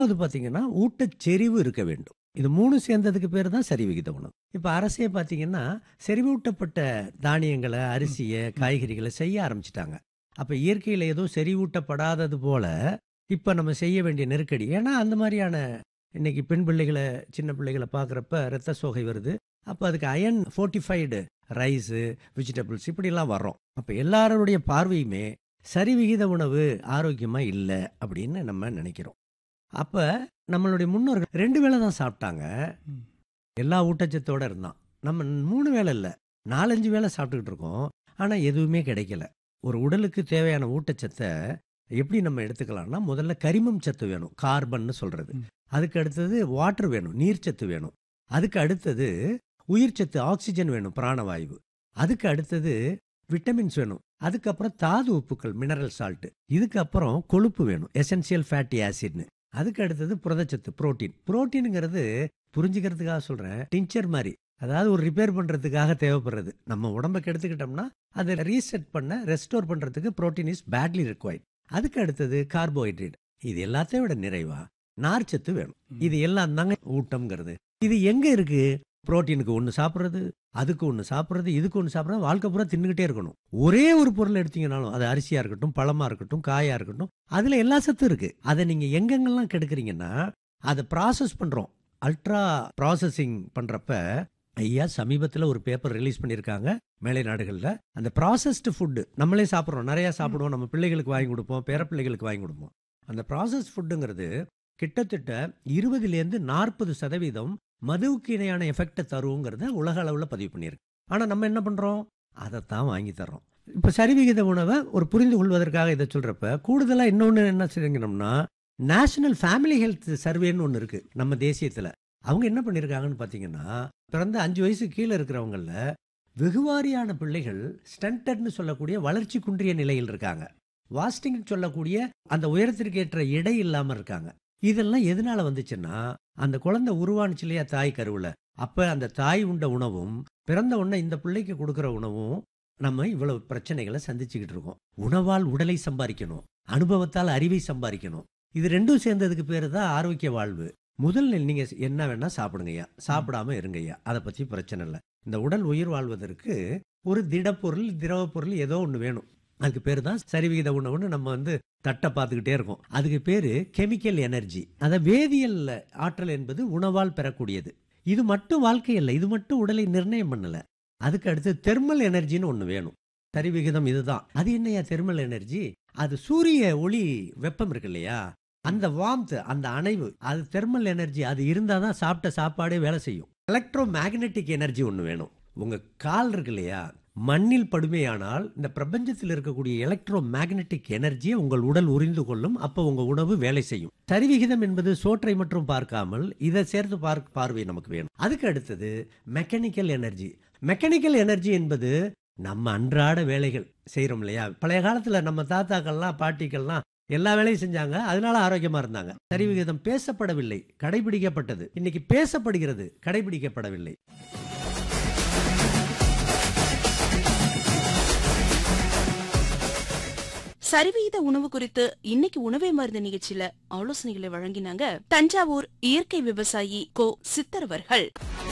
அது பார்த்தீங்கன்னா, ஊட்டச்செறிவு இருக்க வேண்டும். இது 3 சேர்ந்ததுக்கு பேரு தான் சரிவிகித உணவு. இப்ப அரசே பார்த்தீங்கன்னா, செறிவூட்டப்பட்ட தானியங்கள, அரிசிய, காய்கறிகள செய்ய ஆரம்பிச்சுட்டாங்க. அப்ப இயற்கையில ஏதோ செறிவூட்டப்படாதது போல, இப்ப நம்ம செய்ய வேண்டிய நெருக்கடி. ஏன்னா, அந்த மாரியான இன்னைக்கு பெண் பிள்ளைகள, சின்ன பிள்ளைகள பார்க்குறப்ப ரத்த சோகை வருது. அப்ப அதுக்கு அயர்ன் ஃபோர்ட்டிஃபைடு ரைஸு, வெஜிடபிள்ஸ் இப்படிலாம் வர்றோம். அப்ப எல்லாருடைய பார்வையுமே சரிவிகித உணவு ஆரோக்கியமா இல்ல அப்படின்னு நம்ம நெனைக்கிறோம். அப்ப நம்மளுடைய முன்னோர்கள் 2 வேள தான் சாப்பிட்டாங்க. ம். எல்லா ஊட்டச்சத்தோட இருந்தான். நம்ம 3 வேள இல்ல. 4, 5 வேள சாப்பிட்டுக்கிட்டு இருக்கோம். ஆனா எதுவுமே கிடைக்கல. ஒரு உடலுக்கு தேவையான ஊட்டச்சத்த எப்படி நம்ம எடுத்துக்கலாம்னா, முதல்ல கரிமம் சத்து வேணும். கார்பன்னு சொல்றது. ம். அதுக்கு அடுத்தது வாட்டர் வேணும். நீர்ச்சத்து வேணும். அதுக்கு அடுத்தது உயிர்ச்சத்து ஆக்ஸிஜன் வேணும். பிராணவாயு. அதுக்கு அடுத்தது விட்டமின்ஸ் வேணும். அதுக்கப்புறம் தாது உப்புக்கள் மினரல் சால்ட். இதுக்கப்புறம் கொழுப்பு வேணும். Essential fatty ஆசிட்னு. அதுக்கு அடுத்தது புரதச்சத்து புரோட்டீன். புரோட்டீனுங்கிறது புரிஞ்சுக்கிறதுக்காக சொல்றேன். டிஞ்சர் மாரி. அதாவது ஒரு ரிப்பேர் பண்றதுக்காக தேவைப்படுறது. நம்ம உடம்ப கெடுத்துக்கிட்டோம்னா, அதை ரீசெட் பண்ண, ரெஸ்டோர் பண்றதுக்கு புரோட்டீன் இஸ் பேட்லி ரிக்வயர்ட். அதுக்கு அடுத்தது கார்போஹைட்ரேட். இது எல்லாத்தையும் விட நிறைவா நார்ச்சத்து வேணும். இது எல்லாம் தாங்க ஊட்டம்ங்கிறது. இது எங்க இருக்கு? புரோட்டீனுக்கு ஒண்ணு சாப்பிடுறது, அதுக்கு ஒண்ணு சாப்பிடுறது, இதுக்கு ஒண்ணு சாப்பிடுறது, வாழ்க்கை பூரா தின்னுகிட்டே இருக்கணும். ஒரே ஒரு பொருள் எடுத்தீங்கனாலும், அது அரிசியா இருக்கட்டும், பழமா இருக்கட்டும், காயா இருக்கட்டும், அதுல எல்லா சத்தும் இருக்கு. அதை நீங்க எங்கெங்கெல்லாம் கெடுக்குறீங்கன்னா, அதை ப்ராசஸ் பண்றோம். அல்ட்ரா ப்ராசஸிங் பண்றப்ப ஐயா சமீபத்துல ஒரு பேப்பர் ரிலீஸ் பண்ணியிருக்காங்க மேலை நாடுகள்ல. அந்த ப்ராசஸ்டு ஃபுட்டு நம்மளே சாப்பிடுறோம். நிறைய சாப்பிடுவோம். நம்ம பிள்ளைகளுக்கு வாங்கி கொடுப்போம், பேர பிள்ளைகளுக்கு வாங்கி கொடுப்போம். அந்த ப்ராசஸ் ஃபுட்டுங்கிறது கிட்டத்தட்ட 20லேருந்து 40% மதுவுக்கு இணையான எஃபெக்டை தருங்கிறத உலக அளவுல பதிவு பண்ணியிருக்கு. ஆனா நம்ம என்ன பண்றோம்? அதைத்தான் வாங்கி தர்றோம். இப்ப சரிவிகித உணவை ஒரு புரிந்து கொள்வதற்காக இதை சொல்றப்ப கூடுதலா இன்னொன்னு என்ன செய்யணும்னா, நேஷனல் ஃபேமிலி ஹெல்த் சர்வேன்னு ஒன்று இருக்கு நம்ம தேசியத்துல. அவங்க என்ன பண்ணியிருக்காங்கன்னு பார்த்தீங்கன்னா, பிறந்த 5 வயசு கீழே இருக்கிறவங்கள வெகுவாரியான பிள்ளைகள் ஸ்டண்டட்னு சொல்லக்கூடிய வளர்ச்சி குன்றிய நிலையில் இருக்காங்க. வாஸ்டிங் சொல்லக்கூடிய அந்த உயரத்திற்கு ஏற்ற எடை இல்லாம இருக்காங்க. இதெல்லாம் எதனால வந்துச்சுன்னா, அந்த குழந்தை உருவானுச்சு இல்லையா தாய் கருவுல, அப்ப அந்த தாய் உண்ட உணவும் பிறந்த உடனே இந்த பிள்ளைக்கு கொடுக்குற உணவும் நம்ம இவ்வளவு பிரச்சனைகளை சந்திச்சுக்கிட்டு இருக்கோம். உணவால் உடலை சம்பாதிக்கணும், அனுபவத்தால் அறிவை சம்பாதிக்கணும். இது ரெண்டும் சேர்ந்ததுக்கு பேரு தான் ஆரோக்கிய வாழ்வு. முதல் நீங்க என்ன வேணா சாப்பிடுங்கய்யா, சாப்பிடாம இருங்கய்யா, அதை பத்தி பிரச்சனை இல்லை. இந்த உடல் உயிர் வாழ்வதற்கு ஒரு திடப்பொருள், திரவ பொருள் ஏதோ ஒன்று வேணும். அதுக்கு பேர் தான் சரிவிகித உணவுன்னு நம்ம தட்டை பார்த்துக்கிட்டே இருக்கோம். அதுக்கு பேரு கெமிக்கல் எனர்ஜி. அத வேதியியல் ஆற்றல் என்பது உணவால் பெறக்கூடியது. இது மட்டும் வாழ்க்கை இல்லை, இது மட்டும் உடலை நிர்ணயம் பண்ணல. அதுக்கு அடுத்து தெர்மல் எனர்ஜின்னு ஒன்று வேணும். சரிவிகிதம் இதுதான். அது என்னையா தெர்மல் எனர்ஜி? அது சூரிய ஒளி வெப்பம் இருக்கு இல்லையா, அந்த வார்ம்த், அந்த அணைவு, அது தெர்மல் எனர்ஜி. அது இருந்தால் தான் சாப்பிட்ட சாப்பாடே வேலை செய்யும். எலக்ட்ரோ மேக்னெட்டிக் எனர்ஜி ஒன்று வேணும். உங்க கால் இருக்கு இல்லையா, மண்ணில் படுமையானால் இந்த பிரபஞ்சத்தில் இருக்கக்கூடிய எலக்ட்ரோ மேக்னெட்டிக் எனர்ஜியை உங்கள் உடல் உறிந்து கொள்ளும். அப்போ உங்க உணவு வேலை செய்யும். சரிவிகிதம் என்பது சோற்றை மட்டும் பார்க்காமல் இதை சேர்த்து பார்வை நமக்கு வேணும். அதுக்கு அடுத்தது மெக்கானிக்கல் எனர்ஜி. மெக்கானிக்கல் எனர்ஜி என்பது நம்ம அன்றாட வேலைகள் செய்யறோம் இல்லையா. பழைய காலத்துல நம்ம தாத்தாக்கள்லாம் பாட்டிகள்லாம் எல்லா வேலையும் செஞ்சாங்க, அதனால ஆரோக்கியமா இருந்தாங்க. சரிவிகிதம் பேசப்படவில்லை, கடைபிடிக்கப்பட்டது. இன்னைக்கு பேசப்படுகிறது, கடைபிடிக்கப்படவில்லை. சரிவிகித உணவு குறித்து இன்னைக்கு உணவே மருந்து நிகழ்ச்சியில ஆலோசனைகளை வழங்கினாங்க தஞ்சாவூர் இயற்கை விவசாயி கோ சித்தர் அவர்கள்.